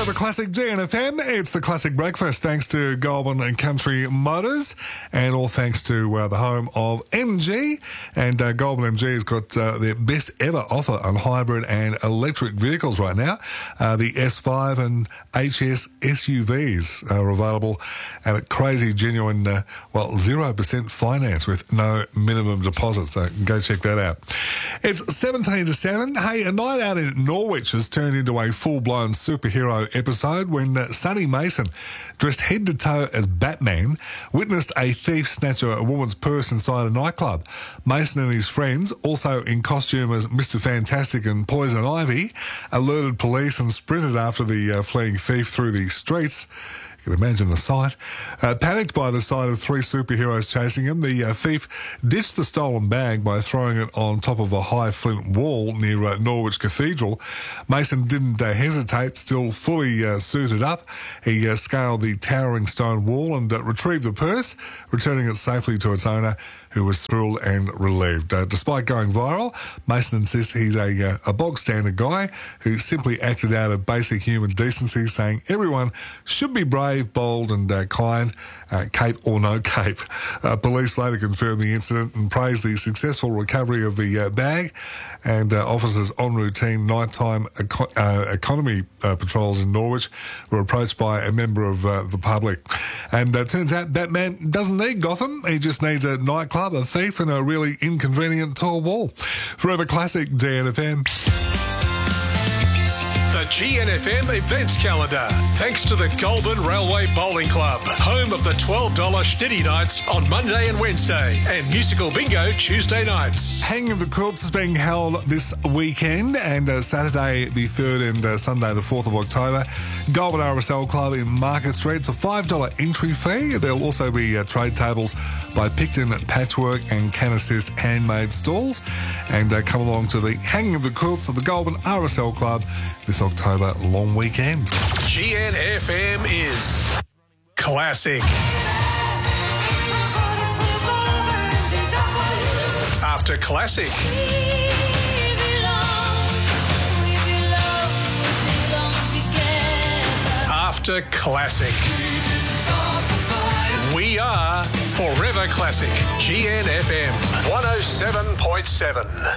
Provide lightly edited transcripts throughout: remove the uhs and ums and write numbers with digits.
Forever Classic GNFM. It's the Classic Breakfast thanks to Goulburn and Country Motors, and all thanks to the home of MG. And Goulburn MG has got their best ever offer on hybrid and electric vehicles right now. The S5 and HS SUVs are available at a crazy, genuine, 0% finance with no minimum deposit. So go check that out. It's 17 to 7. Hey, a night out in Norwich has turned into a full-blown superhero episode when Sonny Mason, dressed head to toe as Batman, witnessed a thief snatch a woman's purse inside a nightclub. Mason and his friends, also in costume as Mr. Fantastic and Poison Ivy, alerted police and sprinted after the fleeing thief through the streets. You can imagine the sight. Panicked by the sight of three superheroes chasing him, the thief ditched the stolen bag by throwing it on top of a high flint wall near Norwich Cathedral. Mason didn't hesitate, still fully suited up. He scaled the towering stone wall and retrieved the purse, returning it safely to its owner, who was thrilled and relieved. Despite going viral, Mason insists he's a bog-standard guy who simply acted out of basic human decency, saying everyone should be brave, bold and kind, cape or no cape. Police later confirmed the incident and praised the successful recovery of the bag, and officers on routine nighttime economy patrols in Norwich were approached by a member of the public. And turns out Batman doesn't need Gotham, he just needs a nightclub, a thief and a really inconvenient tall wall. Forever Classic GNFM. The GNFM events calendar, thanks to the Goulburn Railway Bowling Club, home of the $12 Schnitty Nights on Monday and Wednesday, and Musical Bingo Tuesday nights. Hanging of the Quilts is being held this weekend, and Saturday the 3rd and Sunday the 4th of October. Goulburn RSL Club in Market Street. It's a $5 entry fee. There'll also be trade tables by Picton Patchwork and Can Assist handmade stalls. And come along to the Hanging of the Quilts of the Goulburn RSL Club this October long weekend. GNFM is classic. After classic. After classic. We are Forever Classic. GNFM 107.7.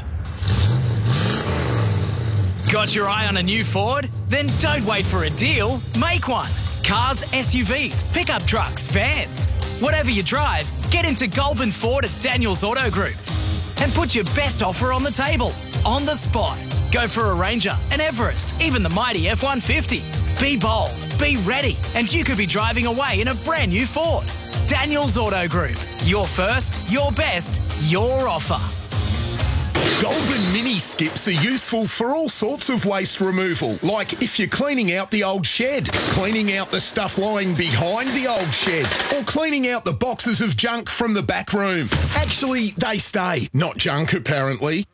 Got your eye on a new Ford? Then don't wait for a deal, make one. Cars, SUVs, pickup trucks, vans. Whatever you drive, get into Goulburn Ford at Daniels Auto Group and put your best offer on the table, on the spot. Go for a Ranger, an Everest, even the mighty F-150. Be bold, be ready, and you could be driving away in a brand new Ford. Daniels Auto Group. Your first, your best, your offer. Goulburn mini skips are useful for all sorts of waste removal, like if you're cleaning out the old shed, cleaning out the stuff lying behind the old shed, or cleaning out the boxes of junk from the back room. Actually, they stay, not junk apparently.